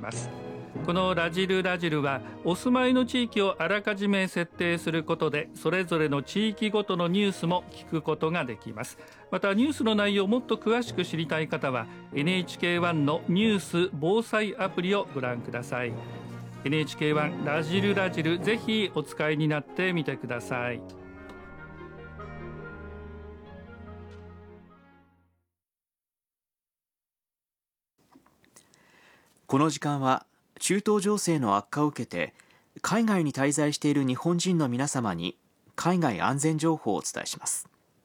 ます。このラジルはお住まいの地域をあらかじめ設定することでそれぞれの地域ごとのニュースも聞くことができます。またニュースの内容をもっと詳しく知りたい方は NHK1 のニュース防災アプリをご覧ください。 NHK1 ラジルぜひお使いになってみてください。 この時間は中東情勢の悪化を受けて海外に滞在している日本人の皆様に海外安全情報をお伝えします。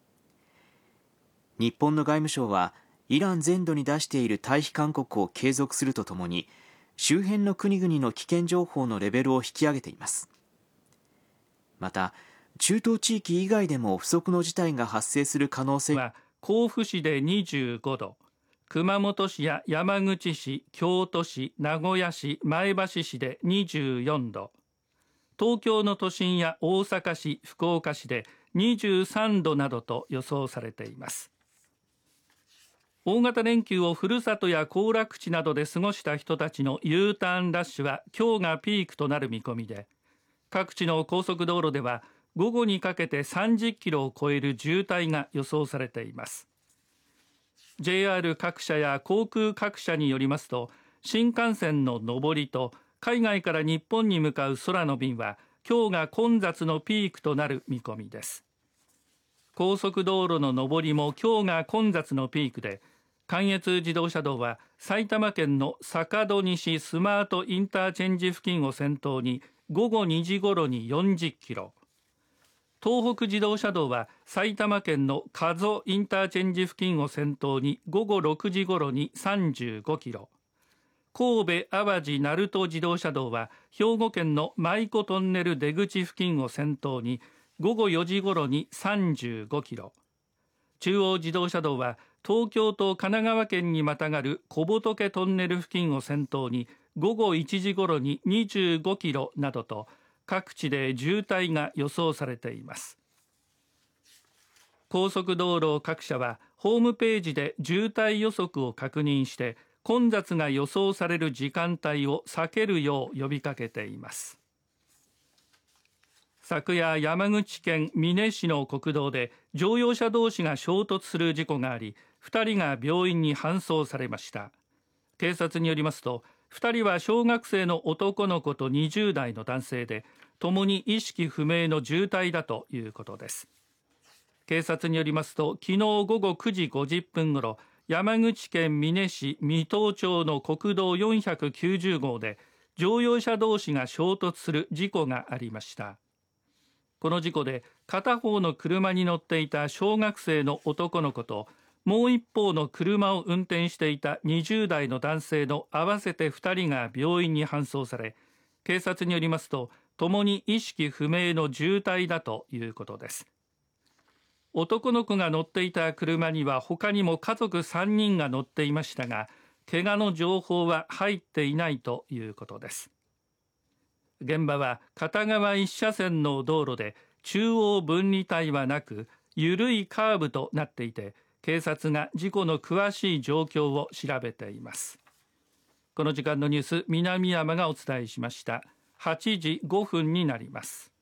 日本の外務省はイラン全土に出している退避勧告を継続するとともに周辺の国々の危険情報のレベルを引き上げています。また中東地域以外でも不測の事態が発生する可能性は甲府市で25度、熊本市や山口市、京都市、名古屋市、前橋市で24度、東京の都心や大阪市、福岡市で23度などと予想されています。大型連休をふるさとや行楽地などで過ごした人たちの U ターンラッシュは今日がピークとなる見込みで、各地の高速道路では午後にかけて30キロを超える渋滞が予想されています。JR 各社や航空各社によりますと、新幹線の上りと海外から日本に向かう空の便は今日が混雑のピークとなる見込みです。高速道路の上りも今日が混雑のピークで、関越自動車道は埼玉県の坂戸西スマートインターチェンジ付近を先頭に午後2時ごろに40キロ、東北自動車道は埼玉県の加須インターチェンジ付近を先頭に午後6時ごろに35キロ、神戸淡路鳴門自動車道は兵庫県の舞子トンネル出口付近を先頭に午後4時ごろに35キロ、中央自動車道は東京と神奈川県にまたがる小仏トンネル付近を先頭に午後1時ごろに25キロなどと各地で渋滞が予想されています。高速道路各社はホームページで渋滞予測を確認して混雑が予想される時間帯を避けるよう呼びかけています。昨夜、山口県美祢市の国道で乗用車同士が衝突する事故があり、2人が病院に搬送されました。警察によりますと、2人は小学生の男の子と20代の男性で、ともに意識不明の重体だということです。警察によりますと、昨日午後9時50分ごろ、山口県美祢市三東町の国道490号で乗用車同士が衝突する事故がありました。この事故で片方の車に乗っていた小学生の男の子ともう一方の車を運転していた20代の男性の合わせて2人が病院に搬送され、警察によりますとともに意識不明の重体だということです。男の子が乗っていた車には他にも家族3人が乗っていましたが、怪我の情報は入っていないということです。現場は片側1車線の道路で中央分離帯はなく緩いカーブとなっていて、警察が事故の詳しい状況を調べています。この時間のニュース、南山がお伝えしました。8時5分になります。